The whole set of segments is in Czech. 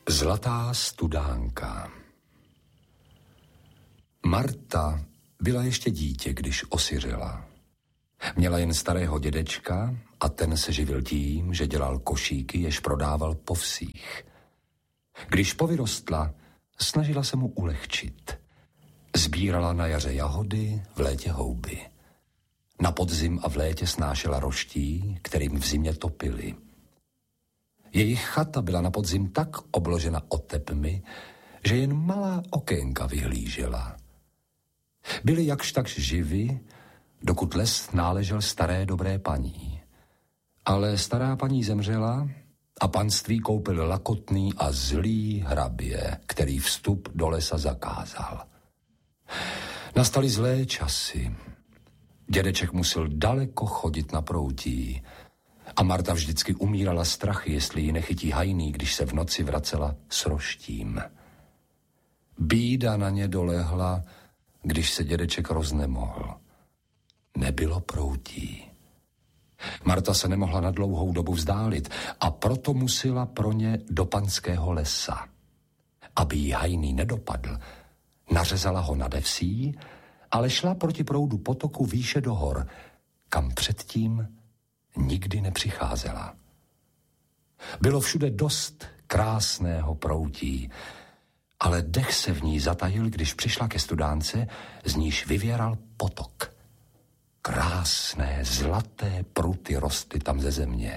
Zlatá studánka. Marta byla ještě dítě, když osiřela. Měla jen starého dědečka a ten se živil tím, že dělal košíky, jež prodával po vsích. Když povyrostla, snažila se mu ulehčit. Sbírala na jaře jahody, v létě houby. Na podzim a v létě snášela roští, kterým v zimě topili. Jejich chata byla na podzim tak obložena otepmi, že jen malá okénka vyhlížela. Byli jakž takž živi, dokud les náležel staré dobré paní. Ale stará paní zemřela a panství koupil lakotný a zlý hrabě, který vstup do lesa zakázal. Nastaly zlé časy. Dědeček musel daleko chodit na proutí a Marta vždycky umírala strachy, jestli ji nechytí hajný, když se v noci vracela s roštím. Bída na ně dolehla, když se dědeček roznemohl. Nebylo proutí. Marta se nemohla na dlouhou dobu vzdálit a proto musela pro ně do panského lesa. Aby jí hajný nedopadl, nařezala ho nade vsí, ale šla proti proudu potoku výše do hor, kam předtím nikdy nepřicházela. Bylo všude dost krásného proutí, ale dech se v ní zatajil, když přišla ke studánce, z níž vyvěral potok. Krásné zlaté pruty rostly tam ze země.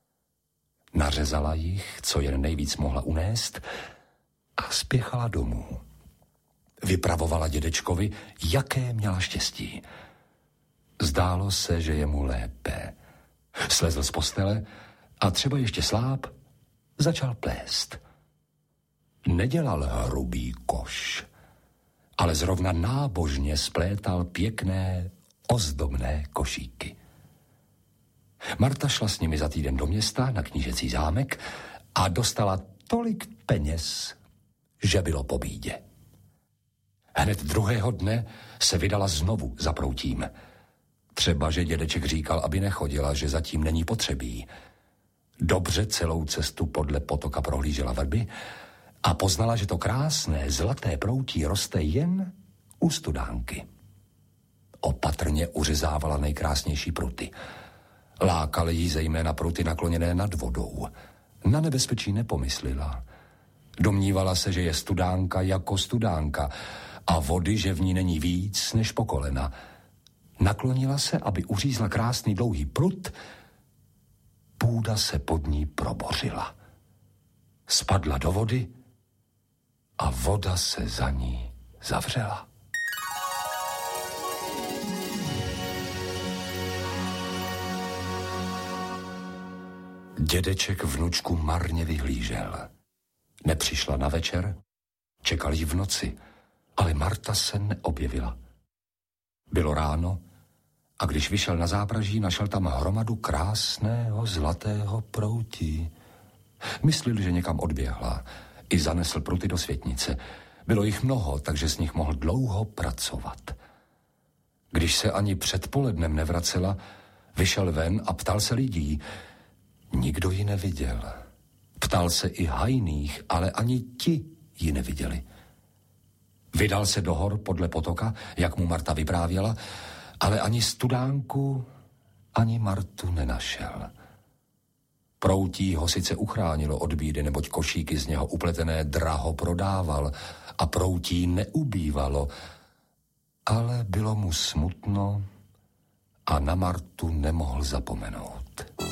Nařezala jich, co jen nejvíc mohla unést, a spěchala domů. Vypravovala dědečkovi, jaké měla štěstí. Zdálo se, že je mu lépe. Slezl z postele a třeba ještě sláb začal plést. Nedělal hrubý koš, ale zrovna nábožně splétal pěkné, ozdobné košíky. Marta šla s nimi za týden do města na knížecí zámek a dostala tolik peněz, že bylo po bídě. Hned druhého dne se vydala znovu za proutím. Třeba, že dědeček říkal, aby nechodila, že zatím není potřebí. Dobře celou cestu podle potoka prohlížela vrby a poznala, že to krásné zlaté proutí roste jen u studánky. Opatrně uřezávala nejkrásnější pruty. Lákaly jí zejména pruty nakloněné nad vodou. Na nebezpečí nepomyslela. Domnívala se, že je studánka jako studánka a vody, že v ní není víc než po kolena. Naklonila se, aby uřízla krásný dlouhý prut. Půda se pod ní probořila. Spadla do vody a voda se za ní zavřela. Dědeček vnučku marně vyhlížel. Nepřišla na večer, čekal jí v noci, ale Marta se neobjevila. Bylo ráno a když vyšel na zápraží, našel tam hromadu krásného zlatého proutí. Myslil, že někam odběhla, i zanesl pruty do světnice. Bylo jich mnoho, takže z nich mohl dlouho pracovat. Když se ani předpolednem nevracela, vyšel ven a ptal se lidí. Nikdo ji neviděl. Ptal se i hajných, ale ani ti ji neviděli. Vydal se do hor podle potoka, jak mu Marta vyprávěla, ale ani studánku, ani Martu nenašel. Proutí ho sice uchránilo od bídy, neboť košíky z něho upletené draho prodával a proutí neubývalo, ale bylo mu smutno a na Martu nemohl zapomenout.